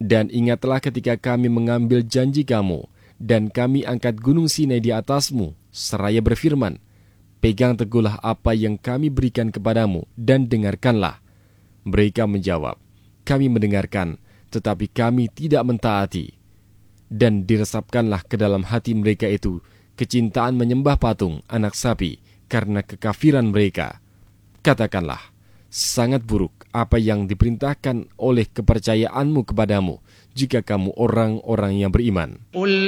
Dan ingatlah ketika kami mengambil janji kamu, dan kami angkat gunung Sinai di atasmu, seraya berfirman, pegang teguhlah apa yang kami berikan kepadamu, dan dengarkanlah. Mereka menjawab, kami mendengarkan, tetapi kami tidak mentaati. Dan diresapkanlah ke dalam hati mereka itu kecintaan menyembah patung anak sapi karena kekafiran mereka. Katakanlah, sangat buruk apa yang diperintahkan oleh kepercayaanmu kepadamu, jika kamu orang-orang yang beriman.